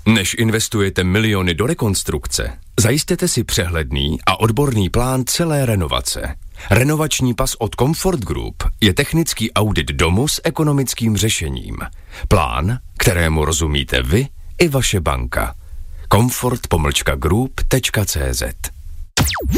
Než investujete miliony do rekonstrukce, zajistěte si přehledný a odborný plán celé renovace. Renovační pas od Comfort Group je technický audit domu s ekonomickým řešením. Plán, kterému rozumíte vy i vaše banka. comfort-group.cz